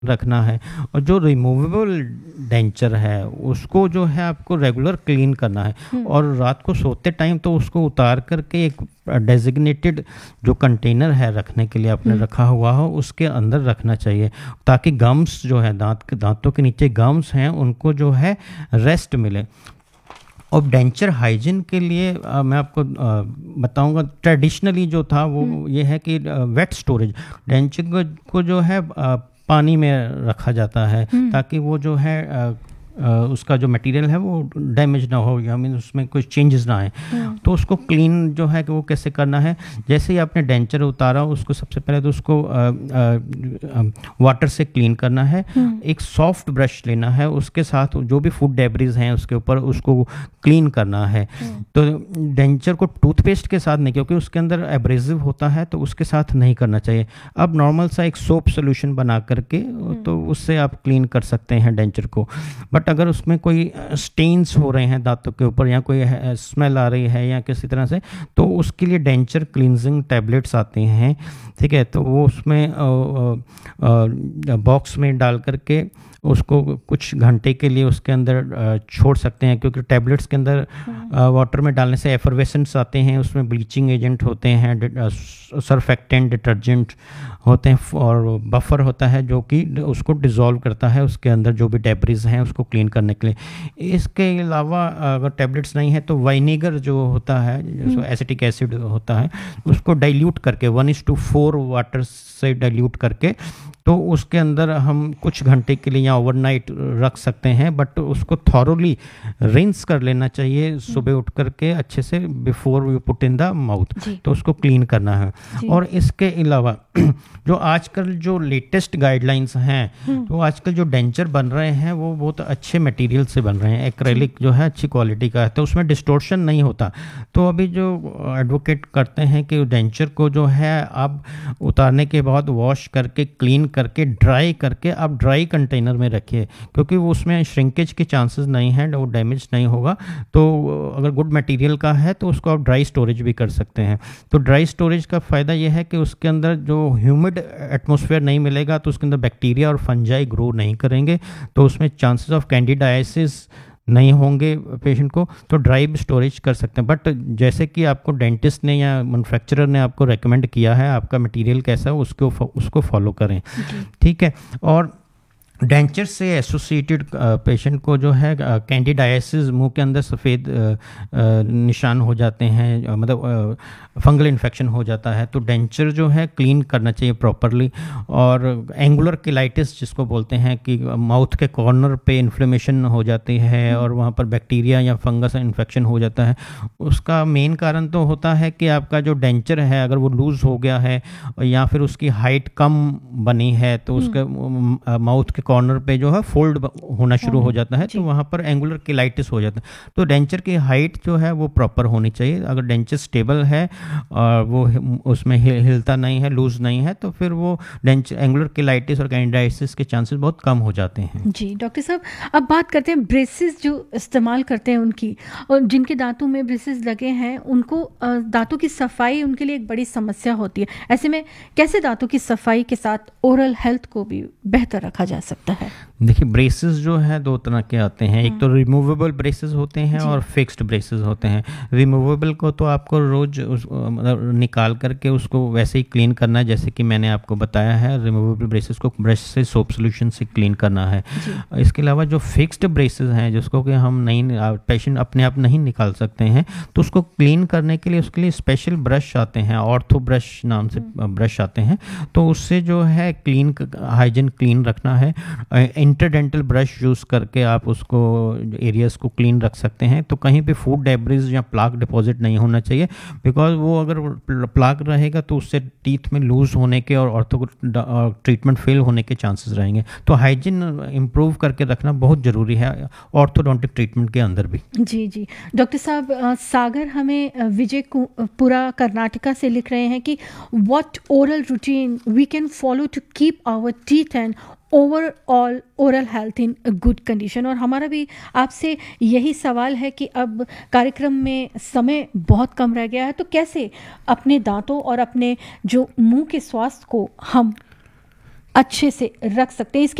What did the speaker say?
रखना है। और जो रिमूवेबल डेंचर है उसको जो है आपको रेगुलर क्लीन करना है, और रात को सोते टाइम तो उसको उतार करके एक डेजिग्नेटेड जो कंटेनर है रखने के लिए आपने रखा हुआ हो उसके अंदर रखना चाहिए, ताकि गम्स जो है दांतों के नीचे गम्स हैं उनको जो है रेस्ट मिले। और डेंचर हाइजीन के लिए मैं आपको बताऊंगा, ट्रेडिशनली जो था वो ये है कि वेट स्टोरेज डेंचर को जो है पानी में रखा जाता है, ताकि वो जो है उसका जो मटेरियल है वो डैमेज ना हो, या मीन उसमें कोई चेंजेस ना आए। तो उसको क्लीन जो है कि वो कैसे करना है, जैसे ही आपने डेंचर उतारा उसको सबसे पहले तो उसको वाटर से क्लीन करना है। एक सॉफ्ट ब्रश लेना है, उसके साथ जो भी फूड डेब्रिज हैं उसके ऊपर उसको क्लीन करना है। तो डेंचर को टूथपेस्ट के साथ नहीं, क्योंकि उसके अंदर एब्रेसिव होता है, तो उसके साथ नहीं करना चाहिए। अब नॉर्मल सा एक सोप सोल्यूशन बना करके तो उससे आप क्लीन कर सकते हैं डेंचर को। बट अगर उसमें कोई स्टेन्स हो रहे हैं दांतों के ऊपर, या कोई स्मेल आ रही है या किसी तरह से, तो उसके लिए डेंचर क्लींजिंग टैबलेट्स आते हैं, ठीक है। तो वो उसमें बॉक्स में डाल करके उसको कुछ घंटे के लिए उसके अंदर छोड़ सकते हैं, क्योंकि टैबलेट्स के अंदर वाटर में डालने से एफरवेसेंट्स आते हैं, उसमें ब्लीचिंग एजेंट होते हैं, सर्फेक्टेंट डिटर्जेंट होते हैं, और बफर होता है जो कि उसको डिज़ोल्व करता है उसके अंदर जो भी डेब्रिज हैं उसको क्लीन करने के लिए। इसके अलावा अगर टैबलेट्स नहीं है तो वाइनेगर जो होता है, जो एसिटिक एसिड होता है, उसको डाइल्यूट करके 1:4 वाटर से डाइल्यूट करके तो उसके अंदर हम कुछ घंटे के लिए या ओवरनाइट रख सकते हैं। बट उसको थॉरोली रिंस कर लेना चाहिए सुबह उठ करके अच्छे से, before you put in the mouth, तो उसको क्लीन करना है। और इसके अलावा जो आजकल जो लेटेस्ट गाइडलाइंस हैं, तो आजकल जो डेंचर बन रहे हैं वो बहुत अच्छे मटेरियल से बन रहे हैं, एक्रेलिक जो है अच्छी क्वालिटी का है, तो उसमें डिस्टोर्शन नहीं होता। तो अभी जो एडवोकेट करते हैं कि डेंचर को जो है आप उतारने के बाद वॉश करके क्लीन करके ड्राई करके आप ड्राई कंटेनर में रखिए, क्योंकि वो उसमें श्रिंकेज के चांसेस नहीं हैं, वो डैमेज नहीं होगा। तो अगर गुड मटेरियल का है तो उसको आप ड्राई स्टोरेज भी कर सकते हैं। तो ड्राई स्टोरेज का फ़ायदा यह है कि उसके अंदर जो ह्यूमिड एटमॉस्फेयर नहीं मिलेगा, तो उसके अंदर बैक्टीरिया और फंजाई ग्रो नहीं करेंगे, तो उसमें चांसेस ऑफ कैंडिडाइसिस नहीं होंगे पेशेंट को। तो ड्राई स्टोरेज कर सकते हैं। बट जैसे कि आपको डेंटिस्ट ने या मैन्युफैक्चरर ने आपको रेकमेंड किया है, आपका मटेरियल कैसा है उसको फॉलो करें, ठीक है। और डेंचर से एसोसिएटेड पेशेंट को जो है कैंडिडाइसिस, मुंह के अंदर सफ़ेद निशान हो जाते हैं, मतलब फंगल इन्फेक्शन हो जाता है, तो डेंचर जो है क्लीन करना चाहिए प्रॉपरली। और एंगुलर किलाइटिस जिसको बोलते हैं कि माउथ के कॉर्नर पे इन्फ्लेमेशन हो जाती है और वहाँ पर बैक्टीरिया या फंगस इन्फेक्शन हो जाता है, उसका मेन कारण तो होता है कि आपका जो डेंचर है अगर वो लूज़ हो गया है या फिर उसकी हाइट कम बनी है, तो उसके माउथ के कॉर्नर पे जो है फोल्ड होना शुरू हो जाता है, तो वहाँ पर एंगुलर किलाइटिस हो जाता है। तो डेंचर की हाइट जो है वो प्रॉपर होनी चाहिए। अगर डेंचर स्टेबल है और वो उसमें हिलता नहीं है, लूज नहीं है, तो फिर वो डेंचर एंगुलर किलाइटिस और कैंडिडाइसिस के चांसेस बहुत कम हो जाते हैं। जी डॉक्टर साहब, अब बात करते हैं ब्रेसेस जो इस्तेमाल करते हैं उनकी, और जिनके दांतों में ब्रेसेस लगे हैं उनको दांतों की सफाई उनके लिए एक बड़ी समस्या होती है। ऐसे में कैसे दांतों की सफाई के साथ ओरल हेल्थ को भी बेहतर रखा जा सकता है? देखिए, ब्रेसेस जो है दो तरह के आते हैं। एक तो रिमूवेबल ब्रेसेस होते हैं और फिक्स्ड ब्रेसेस होते हैं। रिमूवेबल को तो आपको रोज मतलब निकाल करके उसको वैसे ही क्लीन करना है जैसे कि मैंने आपको बताया है। रिमूवेबल ब्रेसेस को ब्रश से, सोप सोल्यूशन से क्लीन करना है। इसके अलावा जो फिक्स्ड ब्रेसेस हैं जिसको कि हम नहीं, पेशेंट अपने आप नहीं निकाल सकते हैं, तो उसको क्लीन करने के लिए उसके लिए स्पेशल ब्रश आते हैं, ऑर्थो ब्रश नाम से ब्रश आते हैं। तो उससे जो है क्लीन, हाइजीन क्लीन रखना है। इंटरडेंटल ब्रश यूज़ करके आप उसको एरियाज़ को क्लीन रख सकते हैं। तो कहीं पे फूड डेब्रिज या प्लाक डिपॉजिट नहीं होना चाहिए, बिकॉज वो अगर प्लाक रहेगा तो उससे टीथ में लूज होने के और ऑर्थो ट्रीटमेंट फेल होने के चांसेस रहेंगे। तो हाइजीन इम्प्रूव करके रखना बहुत ज़रूरी है ऑर्थोडोंटिक ट्रीटमेंट के अंदर भी। जी जी डॉक्टर साहब, सागर हमें विजयपुरा कर्नाटका से लिख रहे हैं कि what oral routine we can follow to keep our teeth and overall oral health in good condition. और हमारा भी आपसे यही सवाल है कि अब कार्यक्रम में समय बहुत कम रह गया है, तो कैसे अपने दांतों और अपने जो मुंह के स्वास्थ्य को हम अच्छे से रख सकते हैं। इसके